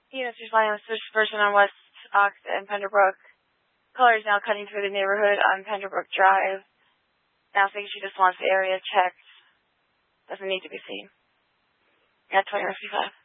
Units responding with switch version on West Ox and Penderbrook. Caller is now cutting through the neighborhood on Penderbrook Drive. Now thinks she just wants the area checked. Doesn't need to be seen. At 2055.